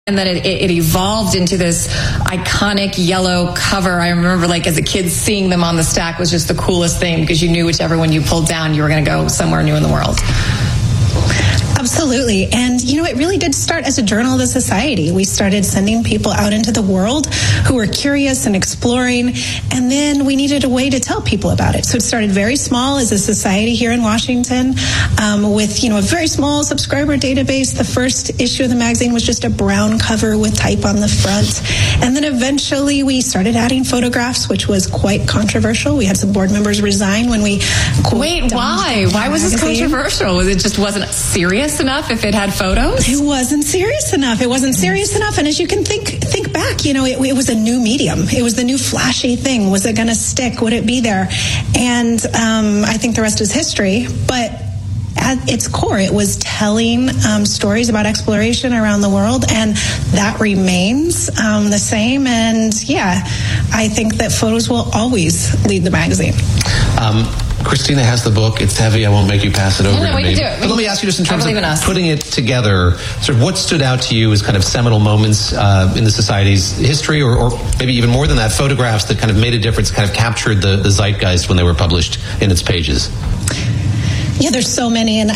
And then it evolved into this iconic yellow cover. I remember, like, as a kid, seeing them on the stack was just the coolest thing, because you knew whichever one you pulled down, you were going to go somewhere new in the world. Absolutely. And, it really did start as a journal of the society. We started sending people out into the world who were curious and exploring, and then we needed a way to tell people about it. So it started very small as a society here in Washington, with, a very small subscriber database. The first issue of the magazine was just a brown cover with type on the front. And then eventually we started adding photographs, which was quite controversial. We had some board members resign when we... Wait, why? Why was this controversial? It just wasn't serious enough if it had photos? It wasn't serious enough. And as you can think back, it was a new medium. It was the new flashy thing. Was it going to stick? Would it be there? And I think the rest is history. But at its core, it was telling stories about exploration around the world, and that remains the same. And I think that photos will always lead the magazine. Christina has the book. It's heavy. I won't make you pass it over to me. But let me ask you, just in terms of putting it together, sort of what stood out to you as kind of seminal moments in the Society's history, or maybe even more than that, photographs that kind of made a difference, kind of captured the zeitgeist when they were published in its pages? Yeah, there's so many, and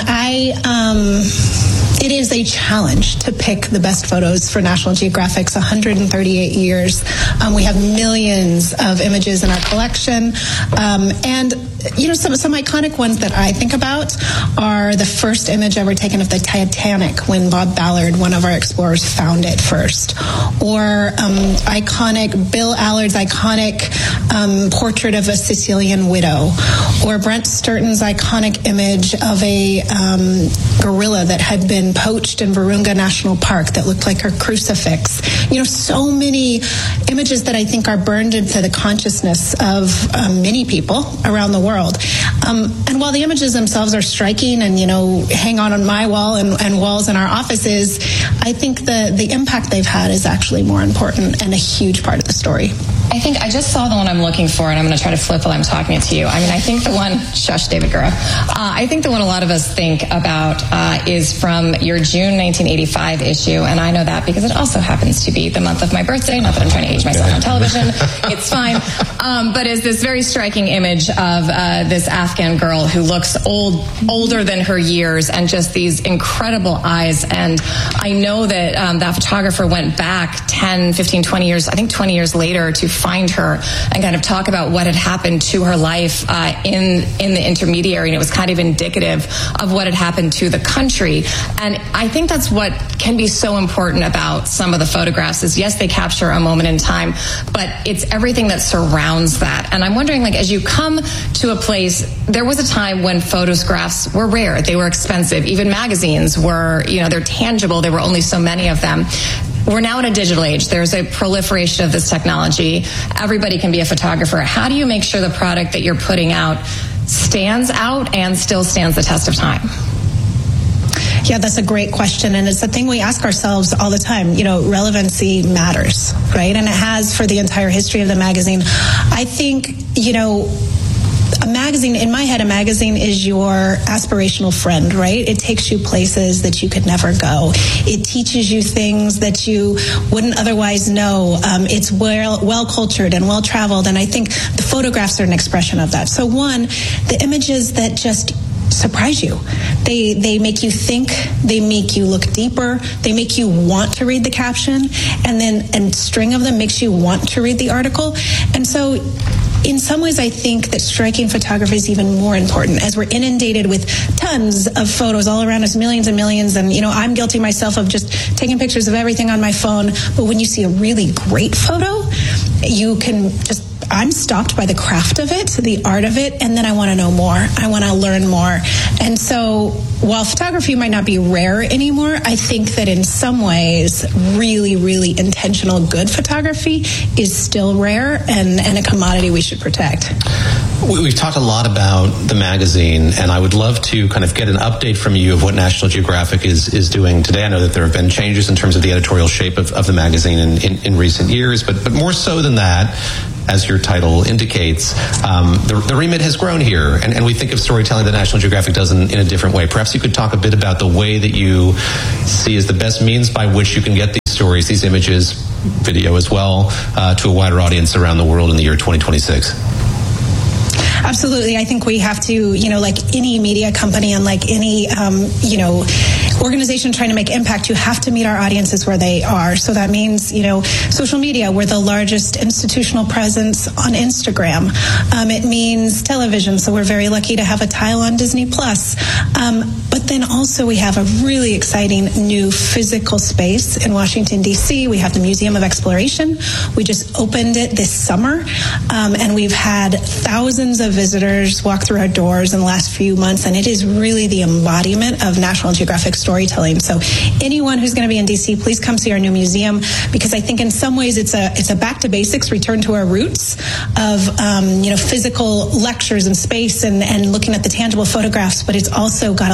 it is a challenge to pick the best photos for National Geographic's 138 years. We have millions of images in our collection, and some iconic ones that I think about are the first image ever taken of the Titanic when Bob Ballard, one of our explorers, found it first, or Bill Allard's iconic portrait of a Sicilian widow, or Brent Sturton's iconic image of a gorilla that had been poached in Virunga National Park that looked like a crucifix. So many images that I think are burned into the consciousness of many people around the world. And while the images themselves are striking and, hang on my wall and walls in our offices, I think the impact they've had is actually more important and a huge part of the story. I think I just saw the one I'm looking for, and I'm going to try to flip while I'm talking it to you. I think the one, shush, David Gura. I think the one a lot of us think about is from your June 1985 issue, and I know that because it also happens to be the month of my birthday. Not that I'm trying to age myself on television. It's fine. But it's this very striking image of this Afghan girl who looks older than her years, and just these incredible eyes. And I know that that photographer went back 10, 15, 20 years, I think 20 years later, to find her and kind of talk about what had happened to her life in the intermediary, and it was kind of indicative of what had happened to the country. And I think that's what can be so important about some of the photographs is, yes, they capture a moment in time, but it's everything that surrounds that. And I'm wondering, as you come to a place, there was a time when photographs were rare, they were expensive, even magazines were, they're tangible, there were only so many of them. We're now in a digital age. There's a proliferation of this technology. Everybody can be a photographer. How do you make sure the product that you're putting out stands out and still stands the test of time? Yeah, that's a great question, and it's a thing we ask ourselves all the time. Relevancy matters, right? And it has for the entire history of the magazine. I think, a magazine, in my head, a magazine is your aspirational friend, right? It takes you places that you could never go. It teaches you things that you wouldn't otherwise know. It's well-cultured and well-traveled, and I think the photographs are an expression of that. So one, the images that just surprise you. They make you think, they make you look deeper, they make you want to read the caption, and string of them makes you want to read the article. And so in some ways, I think that striking photography is even more important as we're inundated with tons of photos all around us, millions and millions. And, I'm guilty myself of just taking pictures of everything on my phone. But when you see a really great photo, you can just, I'm stopped by the craft of it, the art of it, and then I want to know more. I want to learn more. And so while photography might not be rare anymore, I think that in some ways, really, really intentional good photography is still rare and a commodity we should protect. We've talked a lot about the magazine, and I would love to kind of get an update from you of what National Geographic is doing today. I know that there have been changes in terms of the editorial shape of the magazine in recent years, but more so than that, as your title indicates, the remit has grown here, and we think of storytelling that National Geographic does in a different way. Perhaps you could talk a bit about the way that you see as the best means by which you can get these stories, these images, video as well, to a wider audience around the world in the year 2026. Absolutely. I think we have to, like any media company and like any, organization trying to make impact, you have to meet our audiences where they are. So that means, social media. We're the largest institutional presence on Instagram. It means television. So we're very lucky to have a tile on Disney Plus. But then also we have a really exciting new physical space in Washington, D.C. We have the Museum of Exploration. We just opened it this summer. And we've had thousands of visitors walk through our doors in the last few months. And it is really the embodiment of National Geographic storytelling. So anyone who's going to be in DC, please come see our new museum, because I think in some ways it's a back to basics, return to our roots of physical lectures and space and looking at the tangible photographs. But it's also got a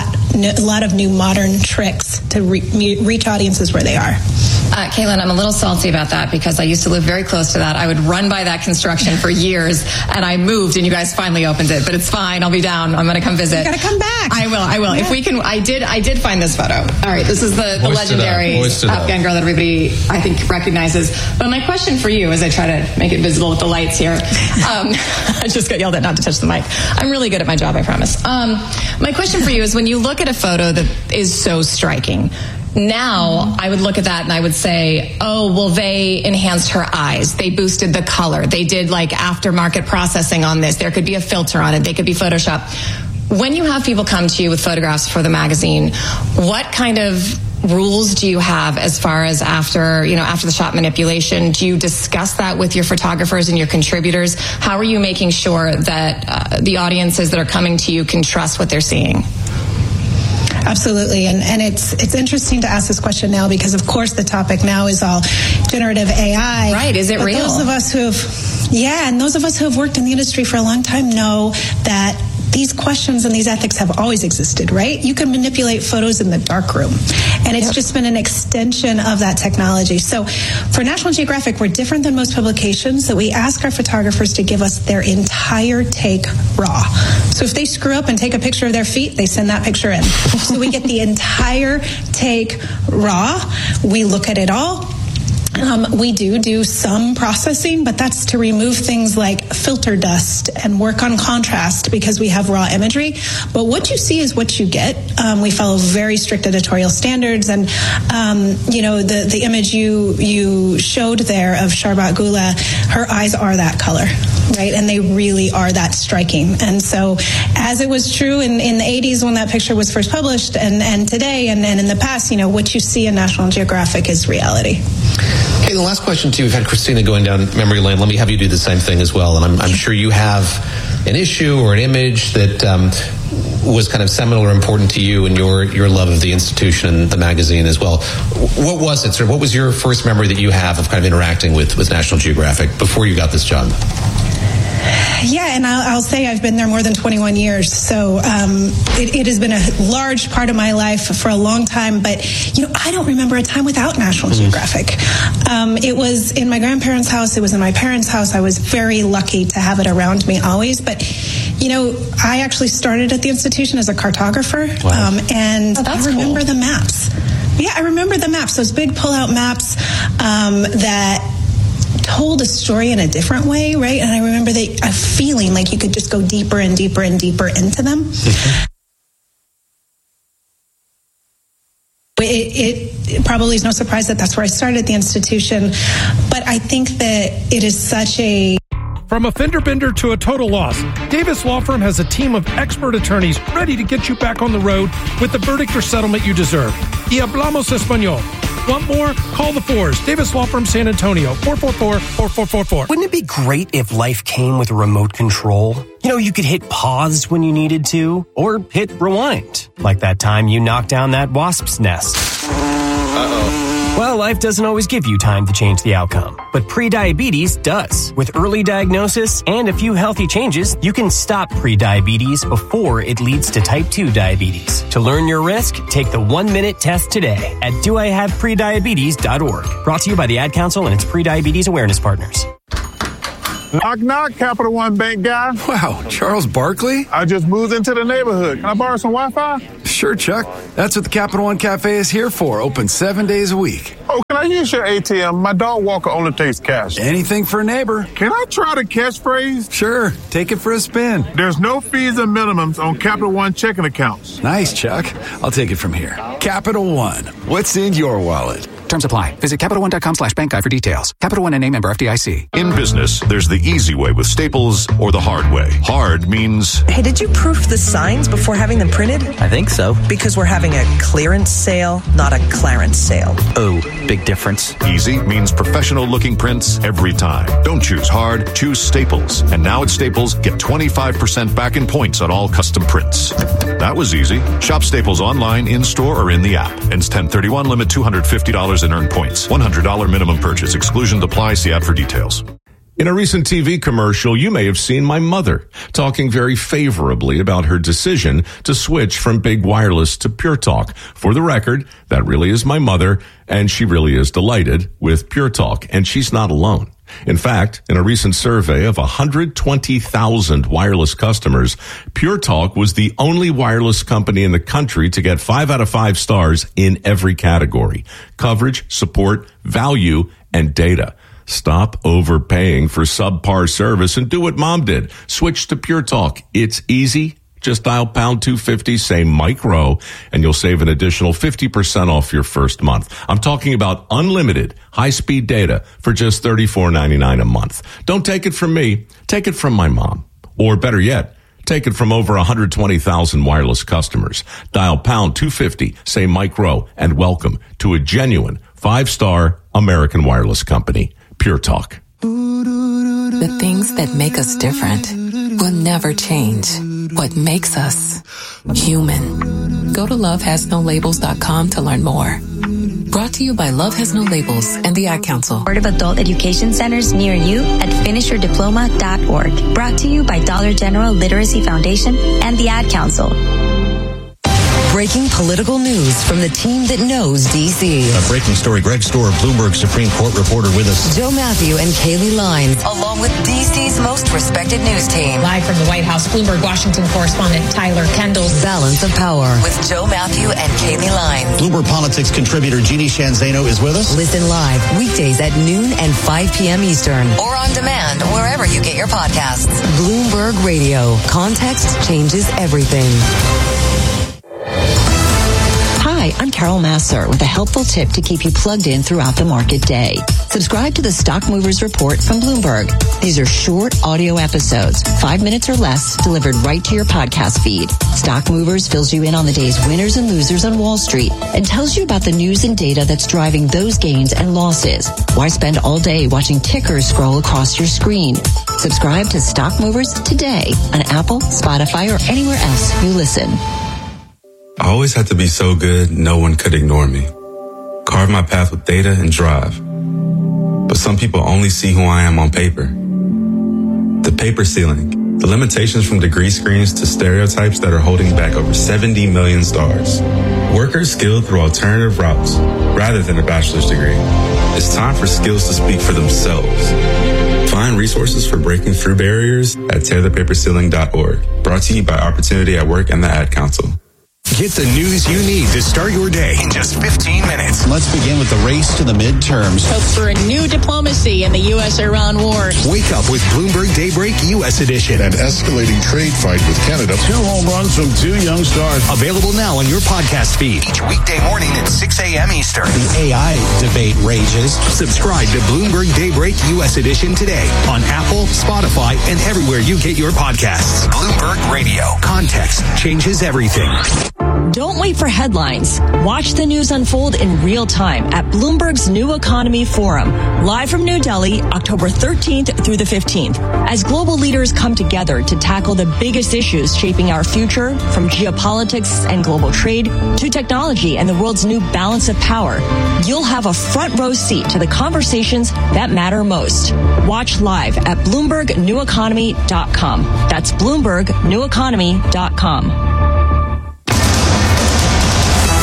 lot of new modern tricks to reach audiences where they are. Caitlin, I'm a little salty about that because I used to live very close to that. I would run by that construction for years, and I moved, and you guys finally opened it. But it's fine. I'll be down. I'm going to come visit. You got to come back. I will. Yeah. If we can, I did find this photo. All right, this is the legendary Afghan girl that everybody, I think, recognizes. But my question for you, as I try to make it visible with the lights here, I just got yelled at not to touch the mic. I'm really good at my job, I promise. My question for you is, when you look at a photo that is so striking, now I would look at that and I would say, oh, well, they enhanced her eyes. They boosted the color. They did like aftermarket processing on this. There could be a filter on it. They could be Photoshop. When you have people come to you with photographs for the magazine, what kind of rules do you have as far as after the shot manipulation? Do you discuss that with your photographers and your contributors? How are you making sure that the audiences that are coming to you can trust what they're seeing? Absolutely. And it's interesting to ask this question now because, of course, the topic now is all generative AI. Right. Is it real? Those of us who have worked in the industry for a long time know that these questions and these ethics have always existed, right? You can manipulate photos in the darkroom, and it's just been an extension of that technology. So for National Geographic, we're different than most publications, that we ask our photographers to give us their entire take raw. So if they screw up and take a picture of their feet, they send that picture in. So we get the entire take raw. We look at it all. We do some processing, but that's to remove things like filter dust and work on contrast because we have raw imagery. But what you see is what you get. We follow very strict editorial standards, and the image you showed there of Sharbat Gula, her eyes are that color, right? And they really are that striking. And so, as it was true in the 80s when that picture was first published, and today and in the past, what you see in National Geographic is reality. Okay, the last question too. We've had Christina going down memory lane. Let me have you do the same thing as well. And I'm sure you have an issue or an image that was kind of seminal or important to you and your love of the institution and the magazine as well. What was it, sir? What was your first memory that you have of kind of interacting with National Geographic before you got this job? Yeah, and I'll say I've been there more than 21 years, so it has been a large part of my life for a long time, but, I don't remember a time without National Geographic. It was in my grandparents' house, it was in my parents' house. I was very lucky to have it around me always, but, I actually started at the institution as a cartographer, and I remember the maps. Yeah, I remember the maps, those big pull-out maps that told a story in a different way, right? And I remember a feeling like you could just go deeper and deeper and deeper into them. It probably is no surprise that that's where I started at the institution, but I think that it is such a... From a fender bender to a total loss, Davis Law Firm has a team of expert attorneys ready to get you back on the road with the verdict or settlement you deserve. Y hablamos español. Want more? Call the Fours. Davis Law Firm, San Antonio, 444-4444. Wouldn't it be great if life came with a remote control? You could hit pause when you needed to, or hit rewind, like that time you knocked down that wasp's nest. Uh-oh. Well, life doesn't always give you time to change the outcome, but prediabetes does. With early diagnosis and a few healthy changes, you can stop prediabetes before it leads to type 2 diabetes. To learn your risk, take the 1-minute test today at doihaveprediabetes.org. Brought to you by the Ad Council and its prediabetes awareness partners. Knock, knock, Capital One Bank guy. Wow, Charles Barkley? I just moved into the neighborhood. Can I borrow some Wi-Fi? Sure, Chuck. That's what the Capital One Cafe is here for. Open 7 days a week. Oh, can I use your ATM? My dog walker only takes cash. Anything for a neighbor. Can I try the catchphrase? Sure. Take it for a spin. There's no fees and minimums on Capital One checking accounts. Nice, Chuck. I'll take it from here. Capital One. What's in your wallet? Terms apply. Visit CapitalOne.com/bank guide for details. Capital One and member FDIC. In business, there's the easy way with Staples or the hard way. Hard means... Hey, did you proof the signs before having them printed? I think so. Because we're having a clearance sale, not a clarence sale. Oh, big difference. Easy means professional-looking prints every time. Don't choose hard, choose Staples. And now at Staples, get 25% back in points on all custom prints. That was easy. Shop Staples online, in-store, or in the app. Ends 10/31, limit $250 and earn points. $100 minimum purchase. Exclusions apply. See app for details. In a recent TV commercial, you may have seen my mother talking very favorably about her decision to switch from big wireless to Pure Talk. For the record, that really is my mother, and she really is delighted with Pure Talk, and she's not alone. In fact, in a recent survey of 120,000 wireless customers, Pure Talk was the only wireless company in the country to get 5 out of 5 stars in every category: coverage, support, value, and data. Stop overpaying for subpar service and do what Mom did. Switch to Pure Talk. It's easy. Just dial pound 250, say Mike Rowe, and you'll save an additional 50% off your first month. I'm talking about unlimited high-speed data for just $34.99 a month. Don't take it from me. Take it from my mom. Or better yet, take it from over 120,000 wireless customers. Dial pound 250, say Mike Rowe, and welcome to a genuine 5-star American wireless company, Pure Talk. The things that make us different will never change. What makes us human. Go to lovehasnolabels.com to learn more. Brought to you by Love Has No Labels and the Ad Council. Board of Adult Education Centers near you at finishyourdiploma.org. Brought to you by Dollar General Literacy Foundation and the Ad Council. Breaking political news from the team that knows D.C. A breaking story. Greg Stohr, Bloomberg Supreme Court reporter with us. Joe Matthew and Kaylee Lines, along with D.C.'s most respected news team. Live from the White House, Bloomberg Washington correspondent Tyler Kendall. Balance of Power with Joe Matthew and Kaylee Lines. Bloomberg Politics contributor Jeannie Shanzano is with us. Listen live weekdays at noon and 5 p.m. Eastern. Or on demand wherever you get your podcasts. Bloomberg Radio. Context changes everything. Hi, I'm Carol Masser with a helpful tip to keep you plugged in throughout the market day. Subscribe to the Stock Movers Report from Bloomberg. These are short audio episodes, 5 minutes or less, delivered right to your podcast feed. Stock Movers fills you in on the day's winners and losers on Wall Street and tells you about the news and data that's driving those gains and losses. Why spend all day watching tickers scroll across your screen? Subscribe to Stock Movers today on Apple, Spotify, or anywhere else you listen. I always had to be so good, no one could ignore me. Carve my path with data and drive. But some people only see who I am on paper. The paper ceiling. The limitations from degree screens to stereotypes that are holding back over 70 million stars. Workers skilled through alternative routes rather than a bachelor's degree. It's time for skills to speak for themselves. Find resources for breaking through barriers at tearthepaperceiling.org. Brought to you by Opportunity at Work and the Ad Council. Get the news you need to start your day in just 15 minutes. Let's begin with the race to the midterms. Hope for a new diplomacy in the U.S.-Iran war. Wake up with Bloomberg Daybreak U.S. Edition. An escalating trade fight with Canada. 2 home runs from 2 young stars. Available now on your podcast feed. Each weekday morning at 6 a.m. Eastern. The AI debate rages. Subscribe to Bloomberg Daybreak U.S. Edition today on Apple, Spotify, and everywhere you get your podcasts. Bloomberg Radio. Context changes everything. Don't wait for headlines. Watch the news unfold in real time at Bloomberg's New Economy Forum, live from New Delhi, October 13th through the 15th, as global leaders come together to tackle the biggest issues shaping our future, from geopolitics and global trade to technology and the world's new balance of power. You'll have a front row seat to the conversations that matter most. Watch live at BloombergNewEconomy.com. That's BloombergNewEconomy.com.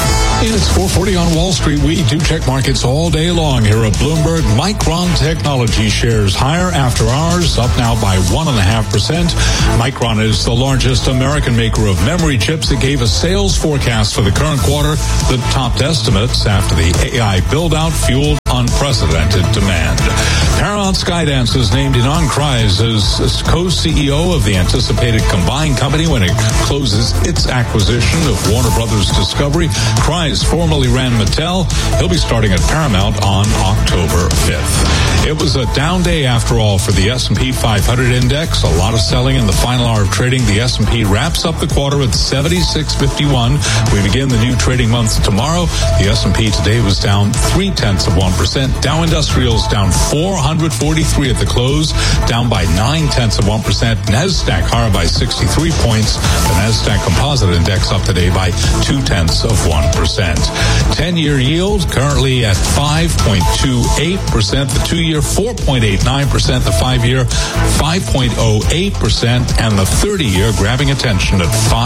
morning. It's 4:40 on Wall Street. We do check markets all day long here at Bloomberg. Micron Technology shares higher after hours, up now by 1.5%. Micron is the largest American maker of memory chips. It gave a sales forecast for the current quarter that topped estimates after the AI build-out fueled unprecedented demand. Paramount Skydance is named Ynon Kreiz as co-CEO of the anticipated combined company when it closes its acquisition of Warner Brothers Discovery. Kreiz formerly ran Mattel. He'll be starting at Paramount on October 5th. It was a down day after all for the S&P 500 index. A lot of selling in the final hour of trading. The S&P wraps up the quarter at 76.51. We begin the new trading month tomorrow. The S&P today was down 0.3%. Dow Industrials down 443 at the close, down by 0.9%. NASDAQ higher by 63 points. The NASDAQ Composite Index up today by 0.2%. 10-year yield currently at 5.28%. The 2-year 4.89%. The 5-year 5.08%. And the 30-year grabbing attention at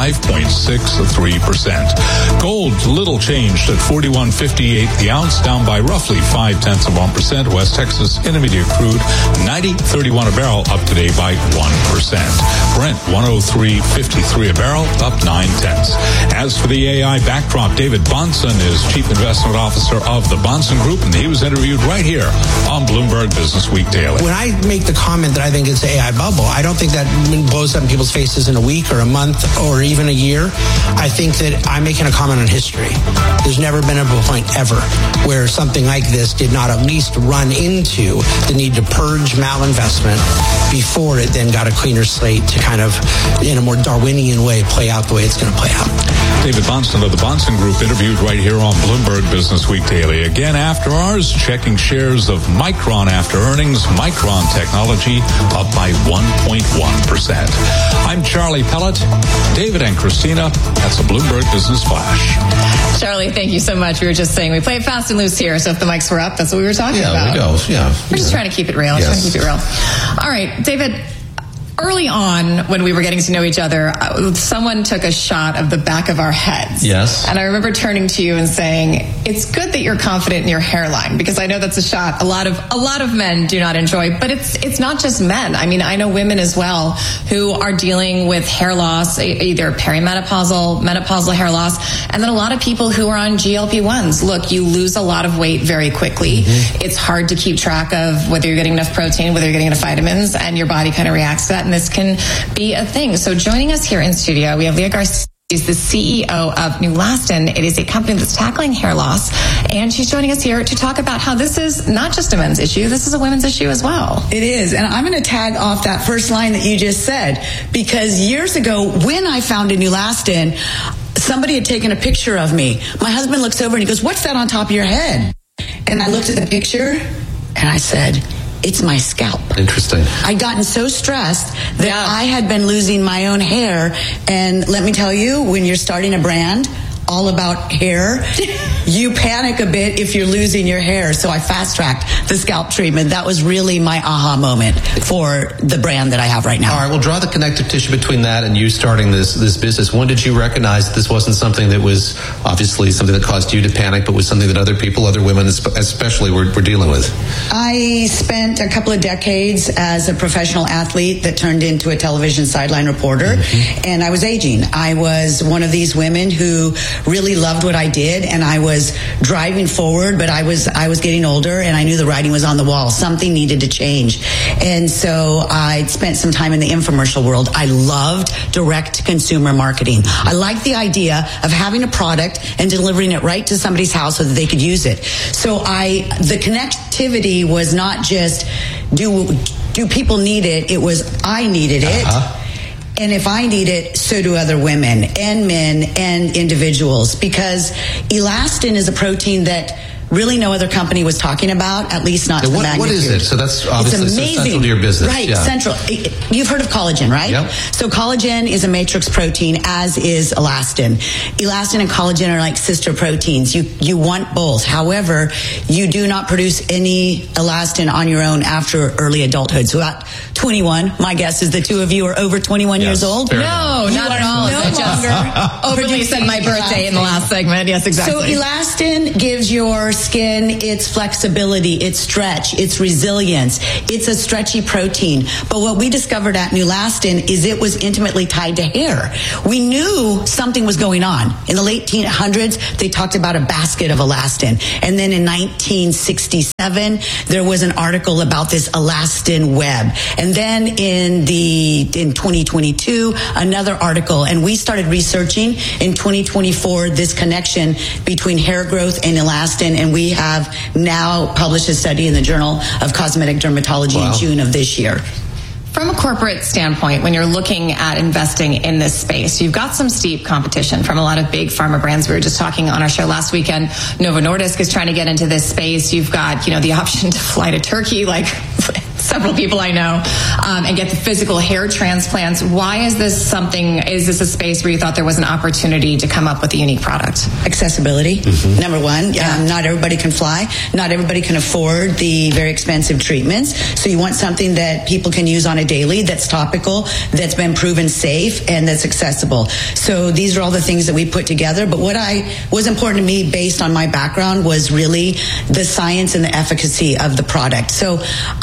5.63%. Gold little changed at $41.58 the ounce, down by roughly 0.5%. West Texas Intermediate crude $90.31 a barrel, up today by 1%. Brent $103.53 a barrel, up 0.9. As for the AI backdrop, David Bahnsen is Chief Investment Officer of the Bahnsen Group, and he was interviewed right here on Bloomberg Business Week Daily. When I make the comment that I think it's an AI bubble, I don't think that blows up in people's faces in a week or a month or even a year. I think that I'm making a comment on history. There's never been a point ever where something like this did not at least run into the need to purge malinvestment before it then got a cleaner slate to kind of, in a more Darwinian way, play out the way it's going to play out. David Bahnsen of the Bahnsen Group interviewed right here on Bloomberg Business Week Daily. Again, after hours, checking shares of Micron after earnings. Micron Technology up by 1.1%. I'm Charlie Pellet. David and Christina, that's a Bloomberg Business Flash. Charlie, thank you so much. We were just saying we play it fast and loose here, so if the mics were up, that's what we were talking about. Yeah, we go. Yeah. We're just trying to keep it real. Yes. Trying to keep it real. All right, David. Early on, when we were getting to know each other, someone took a shot of the back of our heads. Yes. And I remember turning to you and saying, "It's good that you're confident in your hairline," because I know that's a shot a lot of men do not enjoy. But it's not just men. I mean, I know women as well who are dealing with hair loss, either perimenopausal, menopausal hair loss, and then a lot of people who are on GLP-1s. Look, you lose a lot of weight very quickly. Mm-hmm. It's hard to keep track of whether you're getting enough protein, whether you're getting enough vitamins, and your body kind of reacts to that. And this can be a thing. So joining us here in studio, we have Leah Garcia. She's the CEO of Neulasta. It is a company that's tackling hair loss. And she's joining us here to talk about how this is not just a men's issue, this is a women's issue as well. It is. And I'm going to tag off that first line that you just said, because years ago when I founded Neulasta, somebody had taken a picture of me. My husband looks over and he goes, "What's that on top of your head?" And I looked at the picture and I said, "It's my scalp." Interesting. I'd gotten so stressed that I had been losing my own hair. And let me tell you, when you're starting a brand all about hair, you panic a bit if you're losing your hair. So I fast-tracked the scalp treatment. That was really my aha moment for the brand that I have right now. All right, we'll draw the connective tissue between that and you starting this business. When did you recognize that this wasn't something that was obviously something that caused you to panic, but was something that other people, other women especially, were dealing with? I spent a couple of decades as a professional athlete that turned into a television sideline reporter, and I was aging. I was one of these women who really loved what I did, and I was driving forward, but I was getting older, and I knew the writing was on the wall. Something needed to change. And so I spent some time in the infomercial world. I loved direct consumer marketing. I liked the idea of having a product and delivering it right to somebody's house so that they could use it. So the connectivity was not just do people need it, it was I needed it. And if I need it, so do other women and men and individuals, because elastin is a protein that really no other company was talking about, at least not to the magnitude. What is it? So that's obviously central to your business. Right, central. You've heard of collagen, right? Yep. So collagen is a matrix protein, as is elastin. Elastin and collagen are like sister proteins. You want both. However, you do not produce any elastin on your own after early adulthood. So at 21, my guess is the two of you are over 21 years old. No, not at all. No just overly said my birthday in the last segment. Yes, exactly. So elastin gives your skin its flexibility, its stretch, its resilience. It's a stretchy protein. But what we discovered at Nulastin is it was intimately tied to hair. We knew something was going on. In the late 1800s, they talked about a basket of elastin. And then in 1967, there was an article about this elastin web. And then in 2022, another article. And we started researching in 2024 this connection between hair growth and elastin. And we have now published a study in the Journal of Cosmetic Dermatology in June of this year. From a corporate standpoint, when you're looking at investing in this space, you've got some steep competition from a lot of big pharma brands. We were just talking on our show last weekend. Novo Nordisk is trying to get into this space. You've got, the option to fly to Turkey, like several people I know, and get the physical hair transplants. Why is this a space where you thought there was an opportunity to come up with a unique product? Accessibility, number one. Not everybody can fly. Not everybody can afford the very expensive treatments. So you want something that people can use on a daily, that's topical, that's been proven safe, and that's accessible. So these are all the things that we put together. But what was important to me based on my background was really the science and the efficacy of the product. So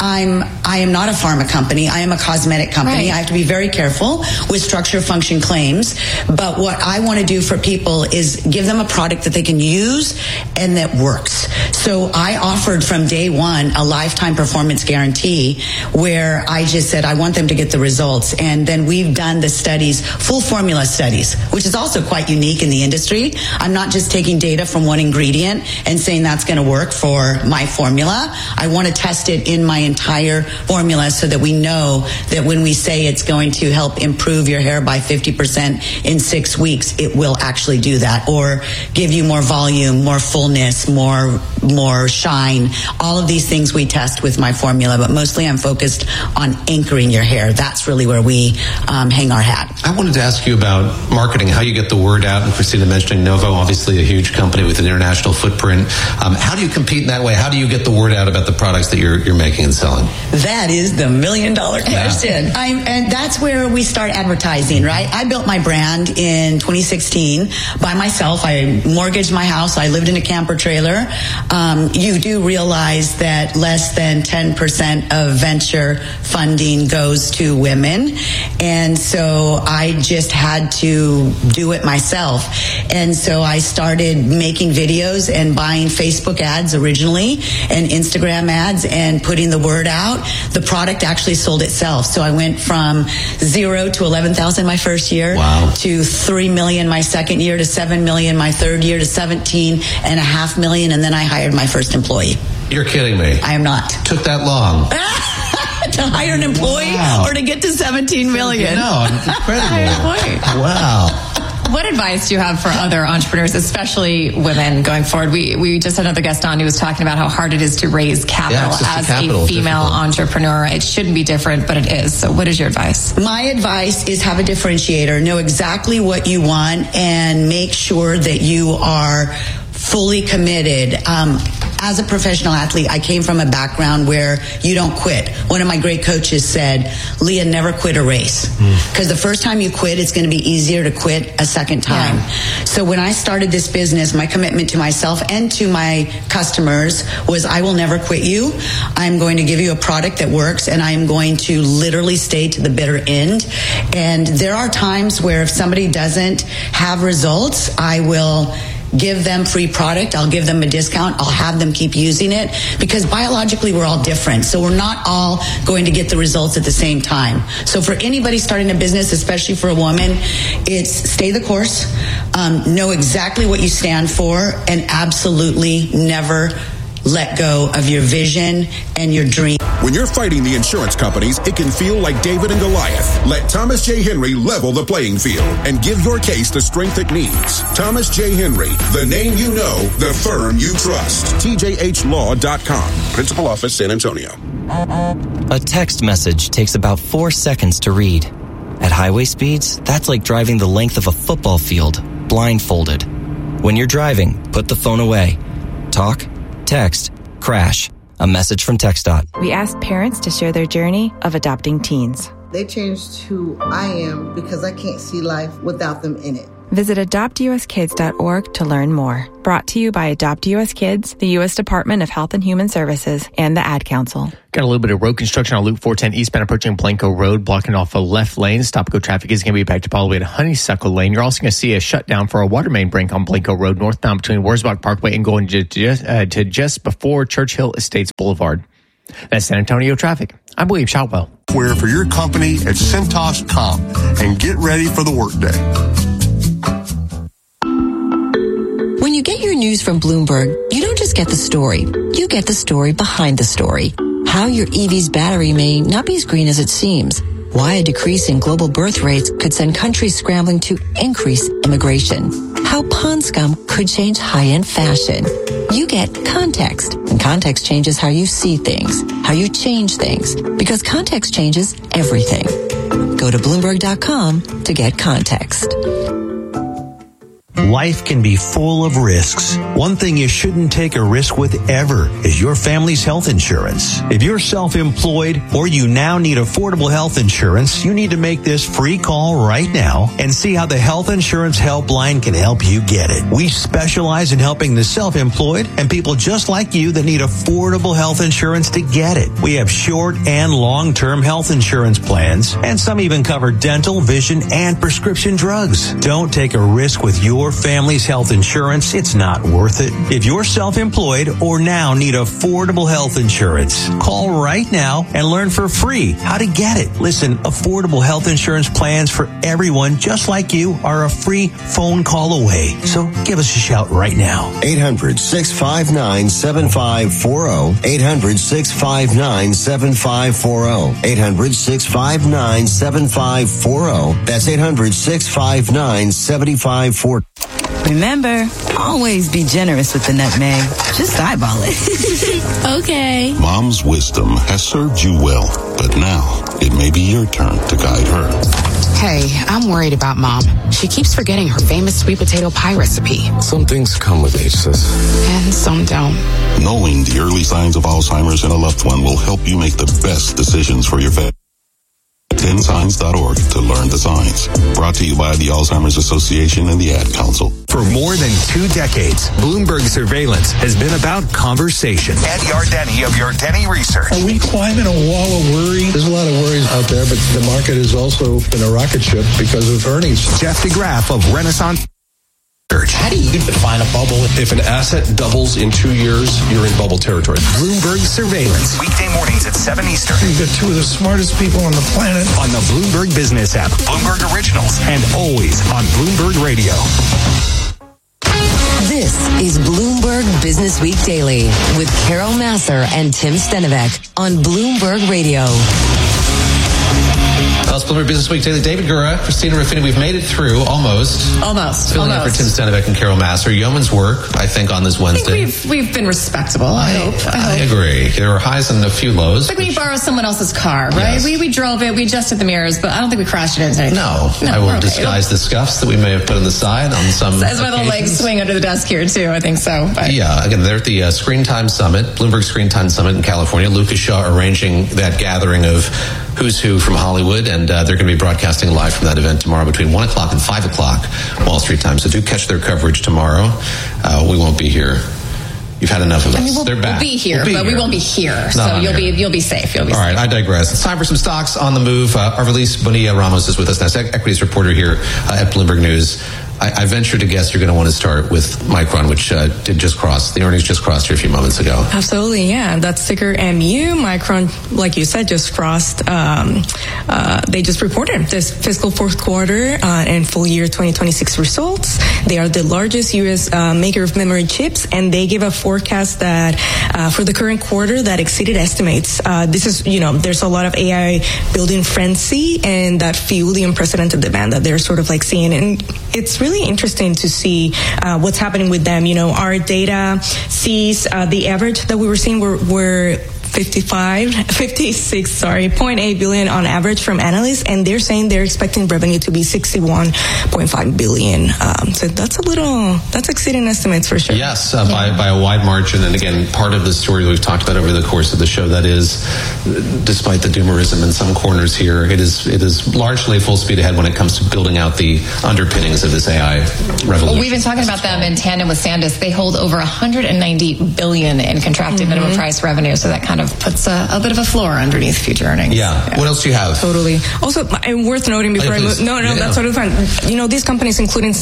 I am not a pharma company. I am a cosmetic company. Right. I have to be very careful with structure function claims. But what I want to do for people is give them a product that they can use and that works. So I offered from day one a lifetime performance guarantee where I just said I want them to get the results. And then we've done the studies, full formula studies, which is also quite unique in the industry. I'm not just taking data from one ingredient and saying that's going to work for my formula. I want to test it in my entire formula so that we know that when we say it's going to help improve your hair by 50% in 6 weeks, it will actually do that, or give you more volume, more fullness, more shine. All of these things we test with my formula, but mostly I'm focused on anchoring your hair. That's really where we hang our hat. I wanted to ask you about marketing, how you get the word out. And Christina mentioning Novo, obviously a huge company with an international footprint. How do you compete in that way? How do you get the word out about the products that you're making and selling? That is the $1 million question. And that's where we start advertising, right? I built my brand in 2016 by myself. I mortgaged my house. I lived in a camper trailer. You do realize that less than 10% of venture funding goes to women. And so I just had to do it myself. And so I started making videos and buying Facebook ads originally and Instagram ads and putting the word out. The product actually sold itself. So I went from 0 to 11,000 my first year, to 3 million my second year, to 7 million my third year, to 17.5 million, and then I hired my first employee. You're kidding me. I am not. Took that long. To hire an employee or to get to 17 million? No, incredible. Wow. What advice do you have for other entrepreneurs, especially women, going forward? We just had another guest on who was talking about how hard it is to raise capital as a female entrepreneur. It shouldn't be different, but it is. So what is your advice? My advice is have a differentiator. Know exactly what you want and make sure that you are fully committed. As a professional athlete, I came from a background where you don't quit. One of my great coaches said, Leah, never quit a race. Because the first time you quit, it's going to be easier to quit a second time. So when I started this business, my commitment to myself and to my customers was I will never quit you. I'm going to give you a product that works, and I am going to literally stay to the bitter end. And there are times where if somebody doesn't have results, I will give them free product. I'll give them a discount. I'll have them keep using it, because biologically we're all different. So we're not all going to get the results at the same time. So for anybody starting a business, especially for a woman, it's stay the course, know exactly what you stand for, and absolutely never let go of your vision and your dream. When you're fighting the insurance companies, it can feel like David and Goliath. Let Thomas J. Henry level the playing field and give your case the strength it needs. Thomas J. Henry, the name you know, the firm you trust. TJHLaw.com. Principal Office, San Antonio. A text message takes about 4 seconds to read. At highway speeds, that's like driving the length of a football field, blindfolded. When you're driving, put the phone away. Talk, text, crash. A message from TxDOT. We asked parents to share their journey of adopting teens. They changed who I am because I can't see life without them in it. Visit adoptuskids.org to learn more. Brought to you by Adopt US Kids, the U.S. Department of Health and Human Services, and the Ad Council. Got a little bit of road construction on Loop 410 eastbound approaching Blanco Road, blocking off a left lane. Stop-go traffic is going to be backed up all the way to Honeysuckle Lane. You're also going to see a shutdown for a water main break on Blanco Road, northbound between Wurzbach Parkway and going to just before Churchill Estates Boulevard. That's San Antonio traffic. I'm William Shotwell. We're for your company at Cintas Comp, and get ready for the workday. When you get your news from Bloomberg, you don't just get the story. You get the story behind the story. How your EV's battery may not be as green as it seems. Why a decrease in global birth rates could send countries scrambling to increase immigration. How pond scum could change high-end fashion. You get context, and context changes how you see things, how you change things, because context changes everything. Go to Bloomberg.com to get context. Life can be full of risks. One thing you shouldn't take a risk with ever is your family's health insurance. If you're self-employed or you now need affordable health insurance, you need to make this free call right now and see how the Health Insurance Helpline can help you get it. We specialize in helping the self-employed and people just like you that need affordable health insurance to get it. We have short and long-term health insurance plans, and some even cover dental, vision, and prescription drugs. Don't take a risk with your family's health insurance. It's not worth it. If you're self-employed or now need affordable health insurance, call right now and learn for free how to get it. Listen, affordable health insurance plans for everyone just like you are a free phone call away. So give us a shout right now. 800-659-7540. 800-659-7540. 800-659-7540. That's 800-659-7540. Remember, always be generous with the nutmeg. Just eyeball it. Okay. Mom's wisdom has served you well, but now it may be your turn to guide her. Hey, I'm worried about Mom. She keeps forgetting her famous sweet potato pie recipe. Some things come with age, sis. And some don't. Knowing the early signs of Alzheimer's in a loved one will help you make the best decisions for your family. 10signs.org to learn the signs. Brought to you by the Alzheimer's Association and the Ad Council. For more than 2 decades, Bloomberg Surveillance has been about conversation. Ed Yardeni of Yardeni Research. Are we climbing a wall of worry? There's a lot of worries out there, but the market is also in a rocket ship because of earnings. Jeff DeGraff of Renaissance. How do you define a bubble? If an asset doubles in 2 years, you're in bubble territory. Bloomberg Surveillance. Weekday mornings at 7 Eastern. You've got 2 of the smartest people on the planet. On the Bloomberg Business app. Bloomberg Originals. And always on Bloomberg Radio. This is Bloomberg Business Week Daily with Carol Massar and Tim Stenivek on Bloomberg Radio. It's Bloomberg Business Week Daily. David Gura, Christina Ruffini, we've made it through almost. Filling in for Tim Stenivek and Carol Massar. Yeoman's work, I think, on this Wednesday. I think we've been respectable. I agree. There were highs and a few lows. Like we borrowed someone else's car, right? Yes. We drove it, we adjusted the mirrors, but I don't think we crashed it into anything. No, I will disguise the scuffs that we may have put on the side on some As my little legs swing under the desk here, too. I think so. But. Yeah, again, they're at the Screen Time Summit, Bloomberg Screen Time Summit in California. Lucas Shaw arranging that gathering of who's who from Hollywood, and they're going to be broadcasting live from that event tomorrow between 1 o'clock and 5 o'clock Wall Street time. So do catch their coverage tomorrow. We won't be here. You've had enough of us. They're back. We'll be here, but we won't be here. So you'll be safe. All right, I digress. It's time for some stocks on the move. Arvilis Bonilla Ramos is with us now, equities reporter here at Bloomberg News. I venture to guess you're going to want to start with Micron, which the earnings just crossed here a few moments ago. Absolutely, yeah. That's ticker MU. Micron, like you said, just crossed. They just reported this fiscal fourth quarter and full year 2026 results. They are the largest U.S. Maker of memory chips, and they give a forecast that for the current quarter that exceeded estimates. This is, there's a lot of AI building frenzy, and that fuel the unprecedented demand that they're sort of like seeing. And it's really interesting to see what's happening with them. Our data sees the average that we were seeing were 56.8 billion on average from analysts, and they're saying they're expecting revenue to be 61.5 billion. So that's exceeding estimates for sure. Yes, by a wide margin. And again, part of the story we've talked about over the course of the show, that is, despite the doomerism in some corners here, it is largely full speed ahead when it comes to building out the underpinnings of this AI revolution. Well, we've been talking about them in tandem with SanDisk. They hold over 190 billion in contracted minimum price revenue, so that kind of puts a bit of a floor underneath future earnings. Yeah. What else do you have? Totally. Also, worth noting before I move. No, that's totally fine. These companies, including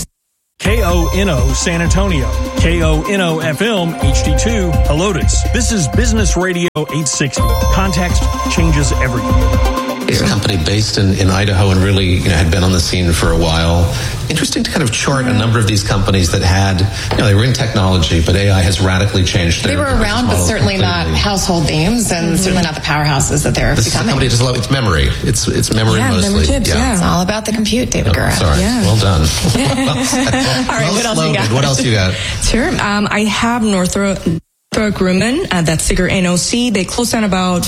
KONO San Antonio, KONO FM HD2 Helotes. This is Business Radio 860. Context changes everything. It's a company based in Idaho and really had been on the scene for a while. Interesting to kind of chart a number of these companies that had, they were in technology, but AI has radically changed their They were around, but certainly not household names and certainly not the powerhouses that they're becoming. This company it's memory. It's memory mostly. Memory chips, yeah. It's all about the compute, David Gura. Sorry. Yeah. Well done. All right, what else you got? What else you got? Sure. I have Northrop Grumman, that's ticker NOC. They closed down about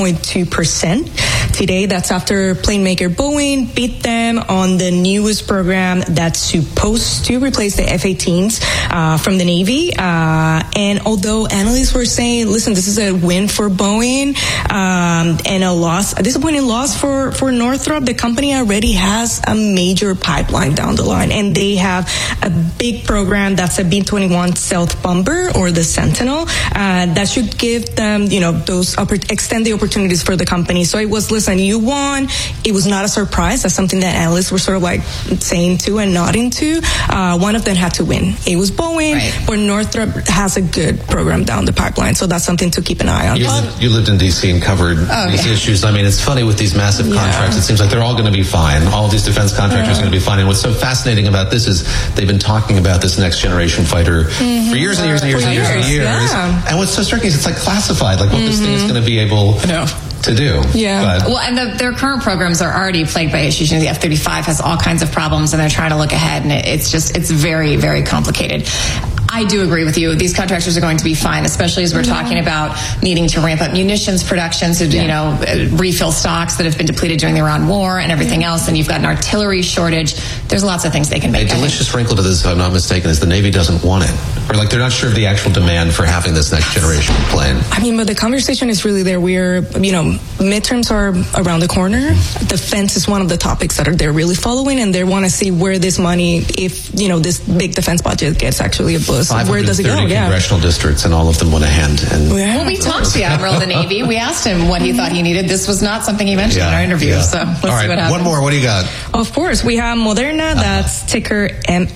4.2% today. That's after plane maker Boeing beat them on the newest program that's supposed to replace the F-18s from the Navy. And although analysts were saying, listen, this is a win for Boeing and a disappointing loss for Northrop, the company already has a major pipeline down the line. And they have a big program that's a B-21 stealth bomber, or the Sentinel. That should give them, extend the opportunities for the company. So it was, listen, you won. It was not a surprise. That's something that analysts were sort of like saying to and nodding to. One of them had to win. It was Boeing, right. But Northrop has a good program down the pipeline. So that's something to keep an eye on. You lived in D.C. and covered these issues. I mean, it's funny with these massive contracts. It seems like they're all going to be fine. All of these defense contractors are going to be fine. And what's so fascinating about this is they've been talking about this next generation fighter for years and years and years and years and years. Yeah. And what's so striking is it's like classified, like what this thing is going to be able to do. Yeah. Well, and their current programs are already plagued by issues. The F-35 has all kinds of problems, and they're trying to look ahead, and it's very, very complicated. I do agree with you. These contractors are going to be fine, especially as we're talking about needing to ramp up munitions production to, refill stocks that have been depleted during the Iran war and everything else. And you've got an artillery shortage. There's lots of things they can make. A delicious wrinkle to this, if I'm not mistaken, is the Navy doesn't want it. Or they're not sure of the actual demand for having this next generation plane. I mean, but the conversation is really there. Midterms are around the corner. Defense is one of the topics that they're really following, and they want to see where this money, if, this big defense budget gets actually a boost. Where does it go? Congressional districts, and all of them want a hand. Well, we talked to the Admiral of the Navy. We asked him what he thought he needed. This was not something he mentioned in our interview. Yeah. So let's see what happens. One more. What do you got? Of course, we have Moderna. That's ticker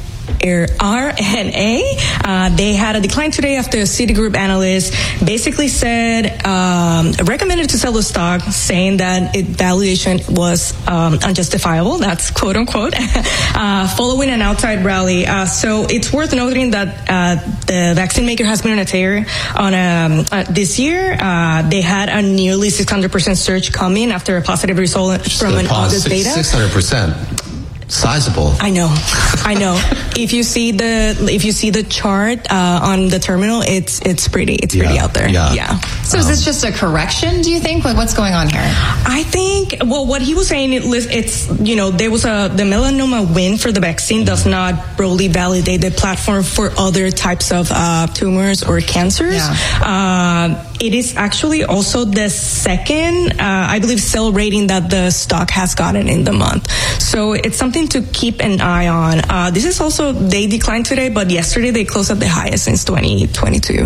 RNA. They had a decline today after a Citigroup analyst basically said, recommended to sell the stock, saying that its valuation was unjustifiable. That's quote unquote, following an outside rally. So it's worth noting that the vaccine maker has been on a tear this year. They had a nearly 600% surge coming after a positive result from an August data. 600%. Sizable. I know. If you see the chart on the terminal, it's pretty out there. Yeah. So is this just a correction, do you think? Like, what's going on here? I think, what he was saying, it's there was the melanoma win for the vaccine does not broadly validate the platform for other types of tumors or cancers. Yeah. It is actually also the second, I believe, sell rating that the stock has gotten in the month. So it's something to keep an eye on. This is also, they declined today, but yesterday they closed at the highest since 2022.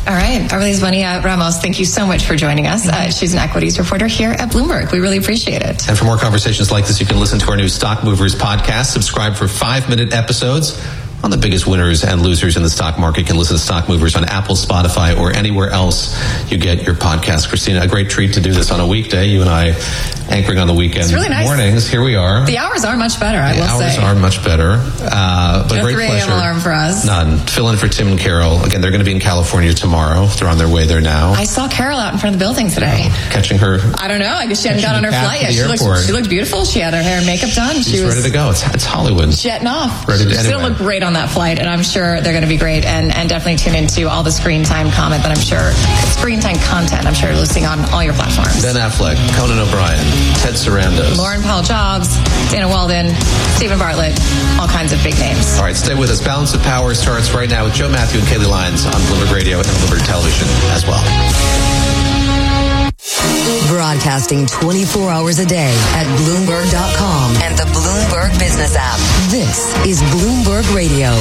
All right. Arlis Ramos, thank you so much for joining us. She's an equities reporter here at Bloomberg. We really appreciate it. And for more conversations like this, you can listen to our new Stock Movers podcast. Subscribe for 5-minute episodes on the biggest winners and losers in the stock market. You can listen to Stock Movers on Apple, Spotify, or anywhere else you get your podcast. Christina, a great treat to do this on a weekday. You and I anchoring on the weekend it's really nice. Mornings. Here we are. The hours are much better, I will say. The hours are much better. But no great 3 pleasure. a.m. alarm for us. None. Fill in for Tim and Carol. Again, they're going to be in California tomorrow. They're on their way there now. I saw Carol out in front of the building today. Catching her. I don't know. I guess she hadn't got on her flight yet. She looked beautiful. She had her hair and makeup done. She's ready to go. It's Hollywood. Jetting off. Ready to, She's going to look great on that flight, and I'm sure they're going to be great. And definitely tune into all the screen time content that I'm sure you're listening on all your platforms. Ben Affleck, Conan O'Brien, Ted Sarandos, Lauren Powell Jobs, Dana Walden, Stephen Bartlett, all kinds of big names. All right, stay with us. Balance of Power starts right now with Joe Matthew and Kaylee Lyons on Bloomberg Radio and Bloomberg Television as well. Broadcasting 24 hours a day at Bloomberg.com and the Bloomberg Business app. This is Bloomberg Radio.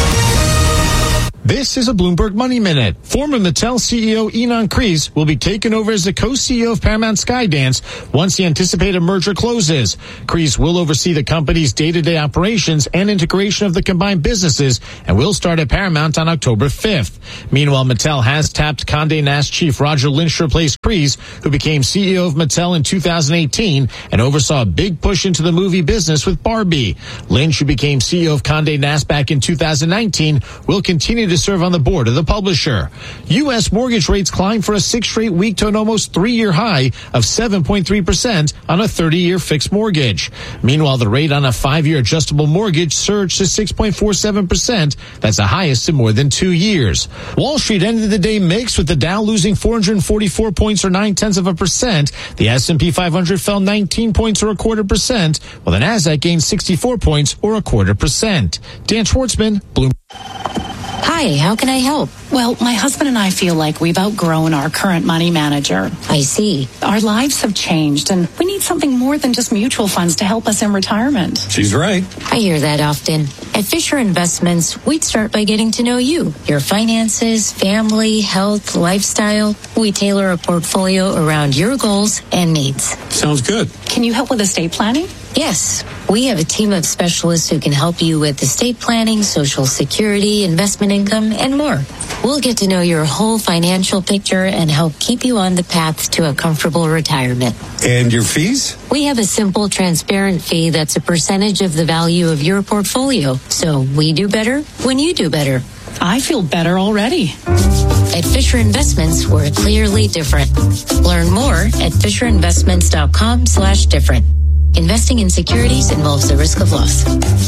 This is a Bloomberg Money Minute. Former Mattel CEO Ynon Kreiz will be taken over as the co-CEO of Paramount Skydance once the anticipated merger closes. Kreiz will oversee the company's day-to-day operations and integration of the combined businesses and will start at Paramount on October 5th. Meanwhile, Mattel has tapped Condé Nast chief Roger Lynch to replace Kreiz, who became CEO of Mattel in 2018 and oversaw a big push into the movie business with Barbie. Lynch, who became CEO of Condé Nast back in 2019, will continue to serve on the board of the publisher. U.S. mortgage rates climbed for a 6th straight week to an almost 3-year high of 7.3% on a 30-year fixed mortgage. Meanwhile, the rate on a 5-year adjustable mortgage surged to 6.47%. That's the highest in more than 2 years. Wall Street ended the day mixed, with the Dow losing 444 points or 0.9%. The S&P 500 fell 19 points or 0.25%, while the Nasdaq gained 64 points or 0.25%. Dan Schwartzman, Bloomberg. Hi, how can I help? Well, my husband and I feel like we've outgrown our current money manager. I see. Our lives have changed, and we need something more than just mutual funds to help us in retirement. She's right. I hear that often. At Fisher Investments, we'd start by getting to know you, your finances, family, health, lifestyle. We tailor a portfolio around your goals and needs. Sounds good. Can you help with estate planning? Yes, we have a team of specialists who can help you with estate planning, Social Security, investment income, and more. We'll get to know your whole financial picture and help keep you on the path to a comfortable retirement. And your fees? We have a simple, transparent fee that's a percentage of the value of your portfolio. So we do better when you do better. I feel better already. At Fisher Investments, we're clearly different. Learn more at FisherInvestments.com/different. Investing in securities involves the risk of loss.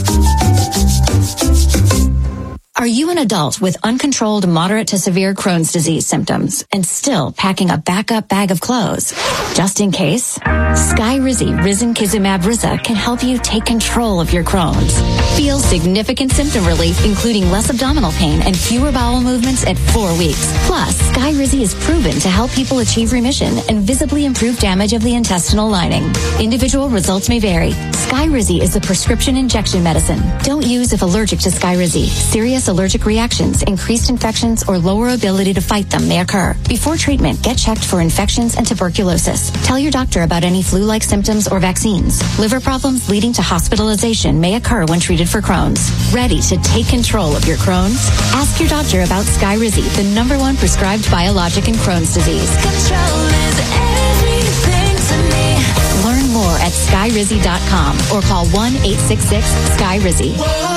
Are you an adult with uncontrolled moderate to severe Crohn's disease symptoms and still packing a backup bag of clothes? Just in case, Skyrizi Risankizumab Riza can help you take control of your Crohn's. Feel significant symptom relief, including less abdominal pain and fewer bowel movements at 4 weeks. Plus, Skyrizi is proven to help people achieve remission and visibly improve damage of the intestinal lining. Individual results may vary. Skyrizi is a prescription injection medicine. Don't use if allergic to Skyrizi. Serious allergic reactions, increased infections, or lower ability to fight them may occur. Before treatment, get checked for infections and tuberculosis. Tell your doctor about any flu-like symptoms or vaccines. Liver problems leading to hospitalization may occur when treated for Crohn's. Ready to take control of your Crohn's? Ask your doctor about Skyrizi, the #1 prescribed biologic in Crohn's disease. Control is everything to me. Learn more at Skyrizi.com or call 1-866-SKYRIZI.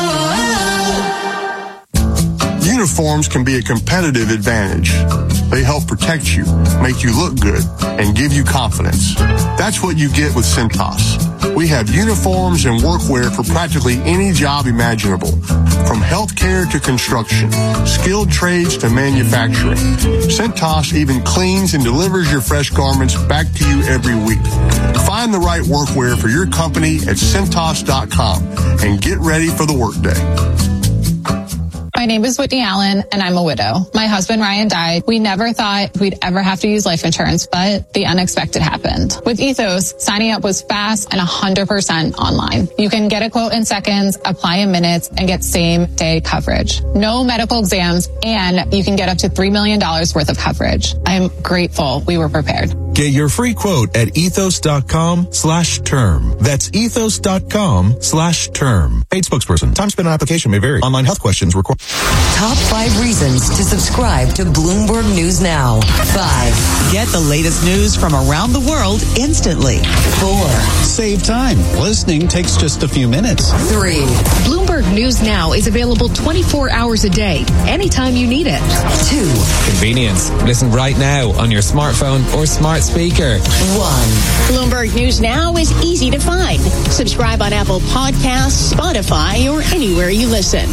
Uniforms can be a competitive advantage. They help protect you, make you look good, and give you confidence. That's what you get with Cintas. We have uniforms and workwear for practically any job imaginable, from healthcare to construction, skilled trades to manufacturing. Cintas even cleans and delivers your fresh garments back to you every week. Find the right workwear for your company at Cintas.com and get ready for the workday. All My name is Whitney Allen, and I'm a widow. My husband, Ryan, died. We never thought we'd ever have to use life insurance, but the unexpected happened. With Ethos, signing up was fast and 100% online. You can get a quote in seconds, apply in minutes, and get same-day coverage. No medical exams, and you can get up to $3 million worth of coverage. I'm grateful we were prepared. Get your free quote at ethos.com/term. That's ethos.com/term. Paid spokesperson. Time spent on application may vary. Online health questions require. Top 5 reasons to subscribe to Bloomberg News Now. 5. Get the latest news from around the world instantly. 4. Save time. Listening takes just a few minutes. 3. Bloomberg News Now is available 24 hours a day, anytime you need it. 2. Convenience. Listen right now on your smartphone or smart speaker. 1. Bloomberg News Now is easy to find. Subscribe on Apple Podcasts, Spotify, or anywhere you listen.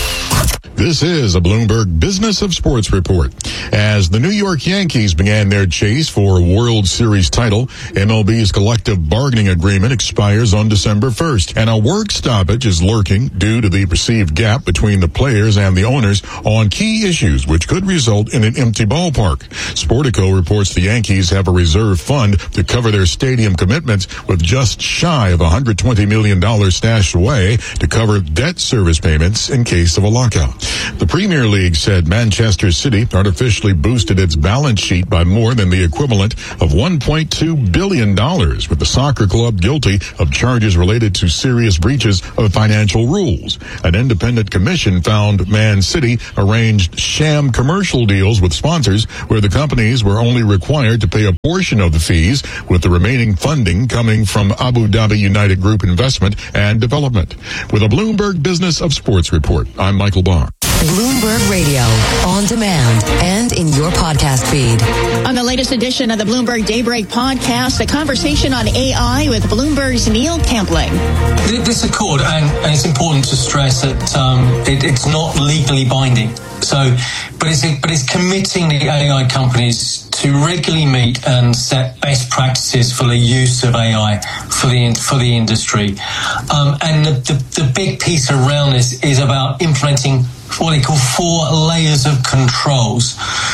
This is a Bloomberg Business of Sports report. As the New York Yankees began their chase for a World Series title, MLB's collective bargaining agreement expires on December 1st, and a work stoppage is lurking due to the perceived gap between the players and the owners on key issues, which could result in an empty ballpark. Sportico reports the Yankees have a reserve fund to cover their stadium commitments, with just shy of $120 million stashed away to cover debt service payments in case of a lockout. The Premier League said Manchester City artificially boosted its balance sheet by more than the equivalent of $1.2 billion, with the soccer club guilty of charges related to serious breaches of financial rules. An independent commission found Man City arranged sham commercial deals with sponsors where the companies were only required to pay a portion of the fees, with the remaining funding coming from Abu Dhabi United Group Investment and Development. With a Bloomberg Business of Sports report, I'm Michael Barr. Bloomberg Radio, on demand and in your podcast feed. On the latest edition of the Bloomberg Daybreak podcast, a conversation on AI with Bloomberg's Neil Campling. This accord, and it's important to stress that it's not legally binding. But it's committing the AI companies to regularly meet and set best practices for the use of AI for the industry. And the big piece around this is about implementing what they call 4 layers of controls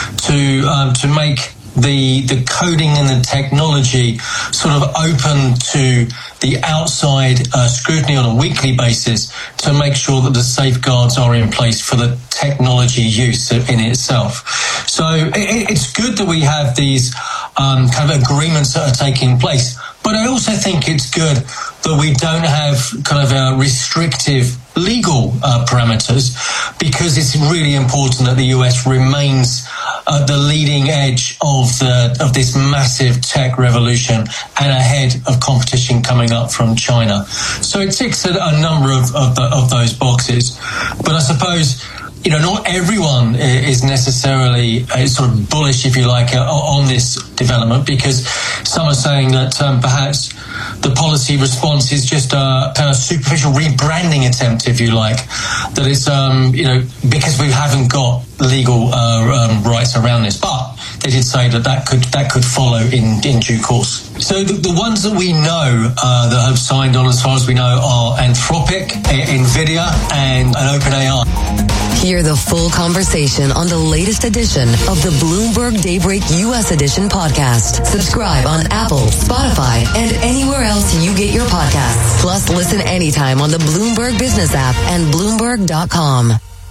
to make the coding and the technology sort of open to the outside scrutiny on a weekly basis to make sure that the safeguards are in place for the technology use in itself. So it's good that we have these kind of agreements that are taking place, but I also think it's good that we don't have kind of restrictive legal parameters, because it's really important that the US remains at the leading edge of this massive tech revolution and ahead of competition coming up from China. So it ticks a number of those boxes. But I suppose, not everyone is necessarily sort of bullish, if you like, on this development, because some are saying that perhaps the policy response is just a kind of superficial rebranding attempt, if you like, that it's, because we haven't got legal rights around this. But they did say that could follow in due course. So the ones that we know that have signed on, as far as we know, are Anthropic, NVIDIA, and OpenAI. Hear the full conversation on the latest edition of the Bloomberg Daybreak U.S. Edition podcast. Subscribe on Apple, Spotify, and anywhere else you get your podcasts. Plus, listen anytime on the Bloomberg Business app and Bloomberg.com.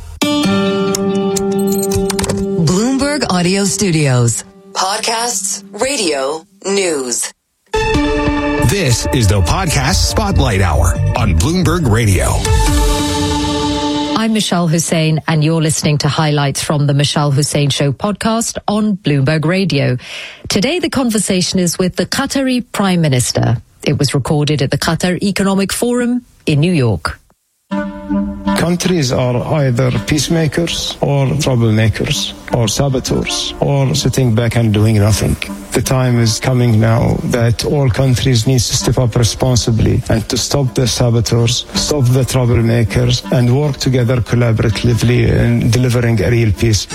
Bloomberg Audio Studios. Podcasts, radio, news. This is the Podcast Spotlight Hour on Bloomberg Radio. I'm Michelle Hussein, and you're listening to highlights from the Michelle Hussein Show podcast on Bloomberg Radio. Today, the conversation is with the Qatari Prime Minister. It was recorded at the Qatar Economic Forum in New York. Countries are either peacemakers or troublemakers or saboteurs or sitting back and doing nothing. The time is coming now that all countries need to step up responsibly and to stop the saboteurs, stop the troublemakers, and work together collaboratively in delivering a real peace.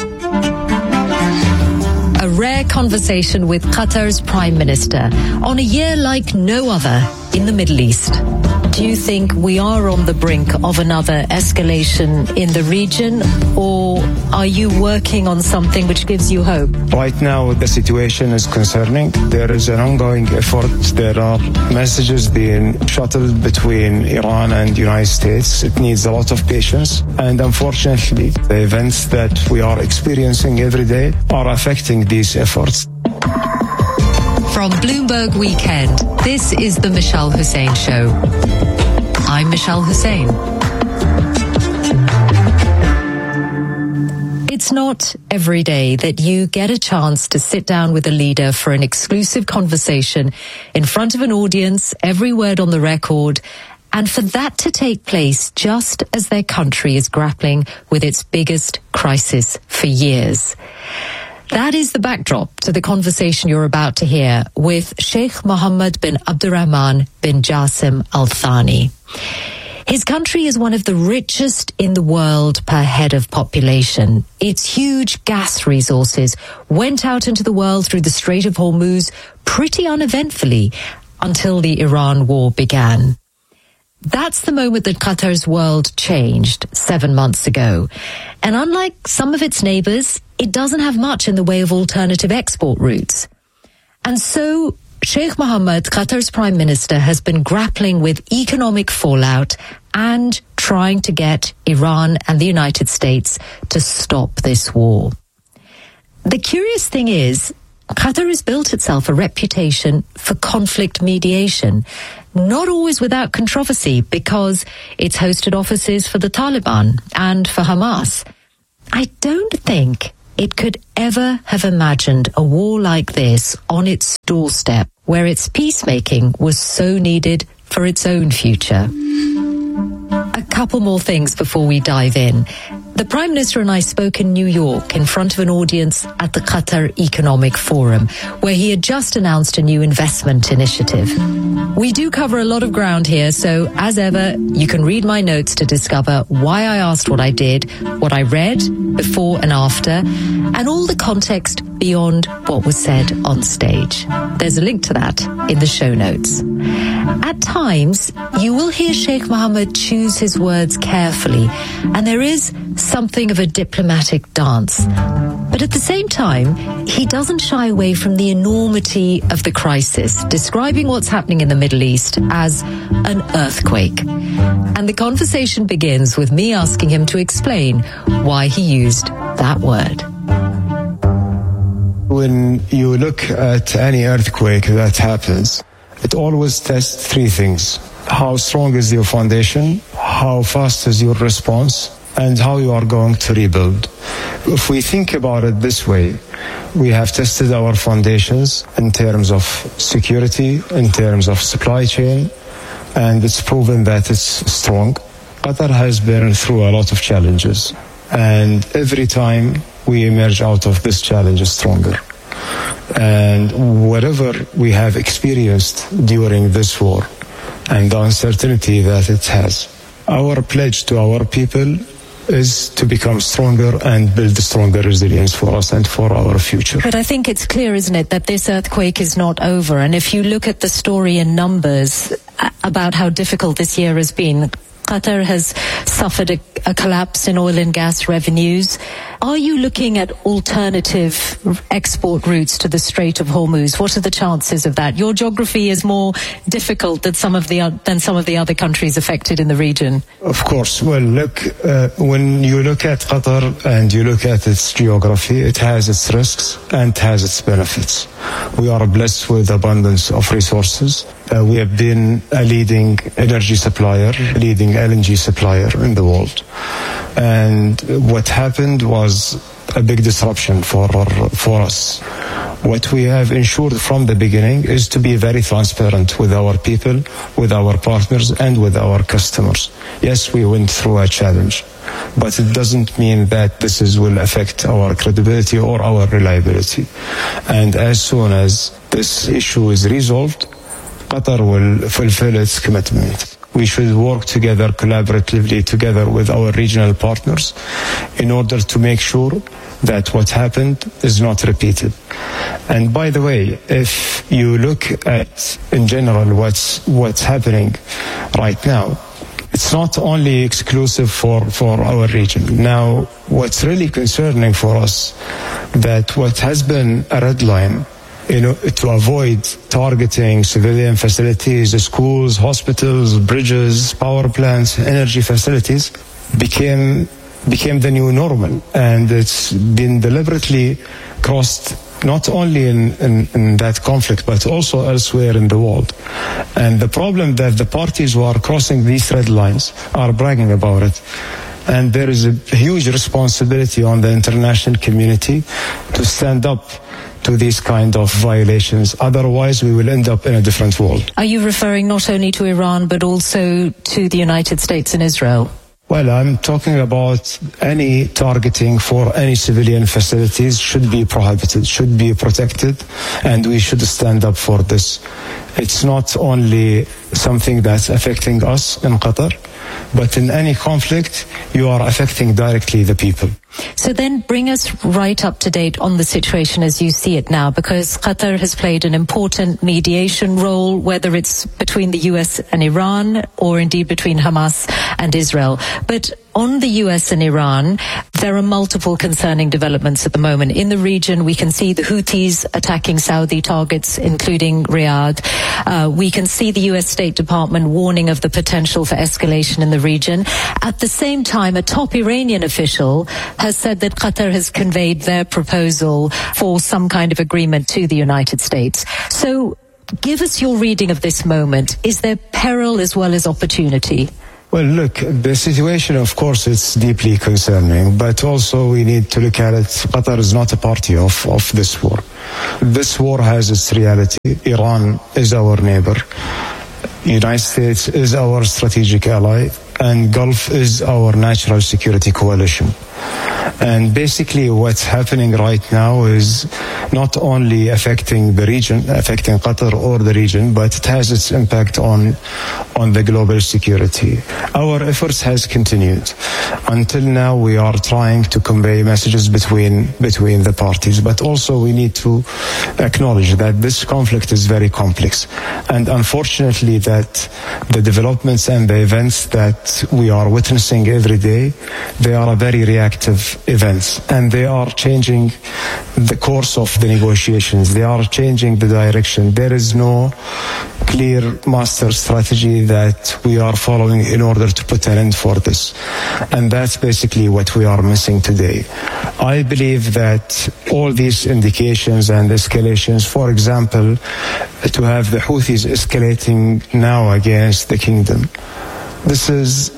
A rare conversation with Qatar's Prime Minister on a year like no other in the Middle East. do you think we are on the brink of another escalation in the region, or are you working on something which gives you hope? Right now, the situation is concerning. There is an ongoing effort. There are messages being shuttled between Iran and the United States. It needs a lot of patience. And unfortunately, the events that we are experiencing every day are affecting these efforts. From Bloomberg Weekend, this is the Michelle Hussein Show. I'm Michelle Hussein. It's not every day that you get a chance to sit down with a leader for an exclusive conversation in front of an audience, every word on the record, and for that to take place just as their country is grappling with its biggest crisis for years. That is the backdrop to the conversation you're about to hear with Sheikh Mohammed bin Abdurrahman bin Jassim Al Thani. His country is one of the richest in the world per head of population. Its huge gas resources went out into the world through the Strait of Hormuz pretty uneventfully until the Iran war began. That's the moment that Qatar's world changed 7 months ago. And unlike some of its neighbors, it doesn't have much in the way of alternative export routes. And so Sheikh Mohammed, Qatar's Prime Minister, has been grappling with economic fallout and trying to get Iran and the United States to stop this war. The curious thing is, Qatar has built itself a reputation for conflict mediation, not always without controversy, because it's hosted offices for the Taliban and for Hamas. I don't think it could ever have imagined a war like this on its doorstep, where its peacemaking was so needed for its own future. A couple more things before we dive in. The Prime Minister and I spoke in New York in front of an audience at the Qatar Economic Forum, where he had just announced a new investment initiative. We do cover a lot of ground here, so as ever, you can read my notes to discover why I asked what I did, what I read before and after, and all the context beyond what was said on stage. There's a link to that in the show notes. At times, you will hear Sheikh Mohammed choose his words carefully, and there is something of a diplomatic dance. But at the same time, he doesn't shy away from the enormity of the crisis, describing what's happening in the Middle East as an earthquake. And the conversation begins with me asking him to explain why he used that word. When you look at any earthquake that happens, it always tests three things. How strong is your foundation? How fast is your response? And how you are going to rebuild. If we think about it this way, we have tested our foundations in terms of security, in terms of supply chain, and it's proven that it's strong. Qatar has been through a lot of challenges, and every time we emerge out of this challenge stronger. And whatever we have experienced during this war and the uncertainty that it has, our pledge to our people is to become stronger and build stronger resilience for us and for our future. But I think it's clear, isn't it, that this earthquake is not over. And if you look at the story in numbers about how difficult this year has been, Qatar has suffered a collapse in oil and gas revenues. Are you looking at alternative export routes to the Strait of Hormuz? What are the chances of that? Your geography is more difficult than some of the other countries affected in the region. Of course. Well, look, when you look at Qatar and you look at its geography, it has its risks and has its benefits. We are blessed with abundance of resources. We have been a leading energy supplier, leading LNG supplier in the world. And what happened was a big disruption for us. What we have ensured from the beginning is to be very transparent with our people, with our partners, and with our customers. Yes, we went through a challenge, but it doesn't mean that this will affect our credibility or our reliability. And as soon as this issue is resolved, Qatar will fulfill its commitment. We should work together collaboratively together with our regional partners in order to make sure that what happened is not repeated. And by the way, if you look at in general what's happening right now, it's not only exclusive for our region. Now, what's really concerning for us, that what has been a red line, to avoid targeting civilian facilities, schools, hospitals, bridges, power plants, energy facilities, became the new normal. And it's been deliberately crossed not only in that conflict, but also elsewhere in the world. And the problem that the parties who are crossing these red lines are bragging about it. And there is a huge responsibility on the international community to stand up to these kind of violations. Otherwise, we will end up in a different world. Are you referring not only to Iran, but also to the United States and Israel? Well, I'm talking about any targeting for any civilian facilities should be prohibited, should be protected, and we should stand up for this. It's not only something that's affecting us in Qatar, but in any conflict, you are affecting directly the people. So then bring us right up to date on the situation as you see it now, because Qatar has played an important mediation role, whether it's between the US and Iran or indeed between Hamas and Israel. But on the US and Iran, there are multiple concerning developments at the moment. In the region, we can see the Houthis attacking Saudi targets, including Riyadh. We can see the US State Department warning of the potential for escalation in the region. At the same time, a top Iranian official has said that Qatar has conveyed their proposal for some kind of agreement to the United States. So give us your reading of this moment. Is there peril as well as opportunity? Well, look, the situation, of course, is deeply concerning, but also we need to look at it. Qatar is not a party of this war. This war has its reality. Iran is our neighbor. United States is our strategic ally, and Gulf is our natural security coalition. And basically what's happening right now is not only affecting the region, affecting Qatar or the region, but it has its impact on the global security. Our efforts has continued. Until now, we are trying to convey messages between the parties, but also we need to acknowledge that this conflict is very complex. And unfortunately that the developments and the events that we are witnessing every day, they are very reactive events, and they are changing the course of the negotiations. They are changing the direction. There is no clear master strategy that we are following in order to put an end for this. And that's basically what we are missing today. I believe that all these indications and escalations, for example, to have the Houthis escalating now against the kingdom, this is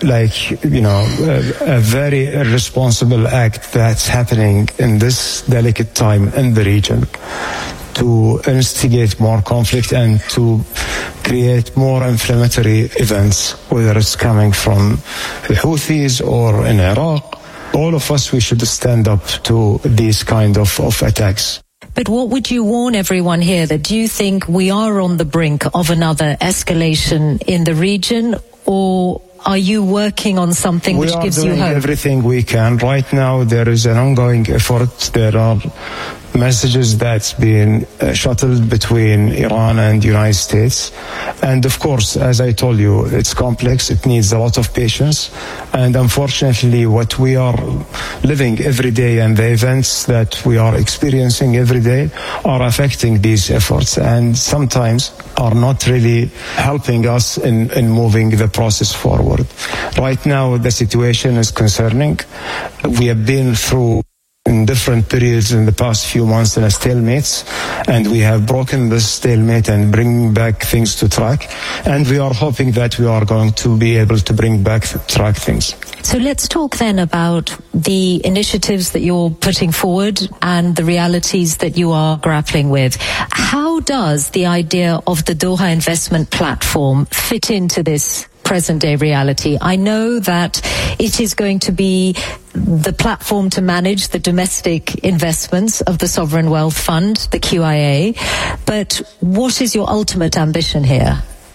a very irresponsible act that's happening in this delicate time in the region to instigate more conflict and to create more inflammatory events, whether it's coming from the Houthis or in Iraq. All of us, we should stand up to these kind of attacks. But what would you warn everyone here? That do you think we are on the brink of another escalation in the region, or are you working on something which gives you hope? We are doing everything we can. Right now, there is an ongoing effort. There are messages that's been shuttled between Iran and the United States. And of course, as I told you, it's complex. It needs a lot of patience. And unfortunately, what we are living every day and the events that we are experiencing every day are affecting these efforts and sometimes are not really helping us in moving the process forward. Right now, the situation is concerning. We have been through in different periods in the past few months in a stalemates, and we have broken this stalemate and bring back things to track, and we are hoping that we are going to be able to bring back track things. So let's talk then about the initiatives that you're putting forward and the realities that you are grappling with. How does the idea of the Doha Investment Platform fit into this present-day reality? I know that it is going to be the platform to manage the domestic investments of the Sovereign Wealth Fund, the QIA, but what is your ultimate ambition here?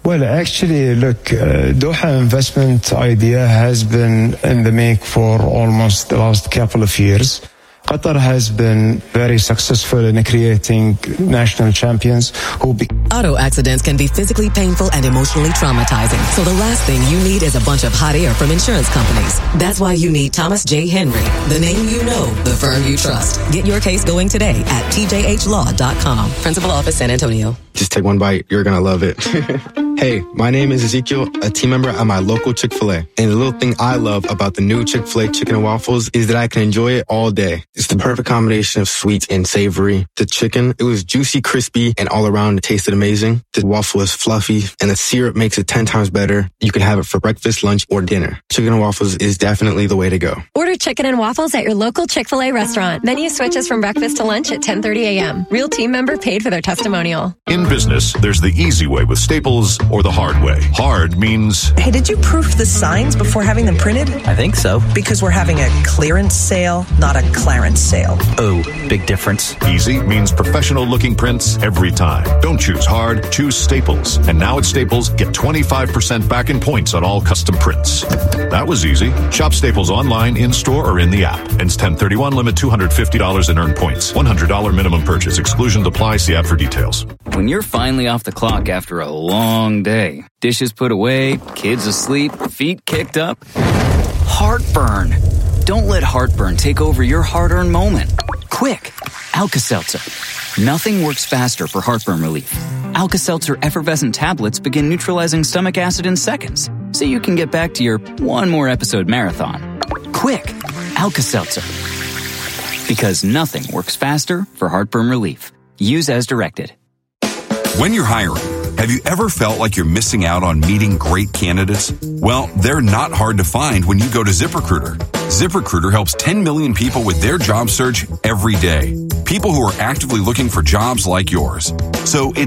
Well, actually, look, Doha investment idea has been in the make for almost the last couple of years. Qatar has been very successful in creating national champions who Auto accidents can be physically painful and emotionally traumatizing. So the last thing you need is a bunch of hot air from insurance companies. That's why you need Thomas J. Henry, the name you know, the firm you trust. Get your case going today at tjhlaw.com. Principal Office, San Antonio. Just take one bite. You're going to love it. Hey, my name is Ezekiel, a team member at my local Chick-fil-A. And the little thing I love about the new Chick-fil-A chicken and waffles is that I can enjoy it all day. It's the perfect combination of sweet and savory. The chicken, it was juicy, crispy, and all around it tasted amazing. The waffle is fluffy, and the syrup makes it 10 times better. You can have it for breakfast, lunch, or dinner. Chicken and waffles is definitely the way to go. Order chicken and waffles at your local Chick-fil-A restaurant. Menu switches from breakfast to lunch at 10:30 a.m. Real team member paid for their testimonial. In business, there's the easy way with Staples or the hard way. Hard means... Hey, did you proof the signs before having them printed? I think so. Because we're having a clearance sale, not a Clarence sale. Oh, big difference. Easy means professional-looking prints every time. Don't choose hard, choose Staples. And now at Staples, get 25% back in points on all custom prints. That was easy. Shop Staples online, in-store, or in the app. Ends 10/31, limit $250 in earned points. $100 minimum purchase. Exclusions apply. See app for details. When you're finally off the clock after a long day, dishes put away, kids asleep, feet kicked up, heartburn. Don't let heartburn take over your hard-earned moment. Quick, Alka-Seltzer. Nothing works faster for heartburn relief. Alka-Seltzer effervescent tablets begin neutralizing stomach acid in seconds, so you can get back to your one more episode marathon. Quick, Alka-Seltzer. Because nothing works faster for heartburn relief. Use as directed. When you're hiring, have you ever felt like you're missing out on meeting great candidates? Well, they're not hard to find when you go to ZipRecruiter. ZipRecruiter helps 10 million people with their job search every day. People who are actively looking for jobs like yours. So it's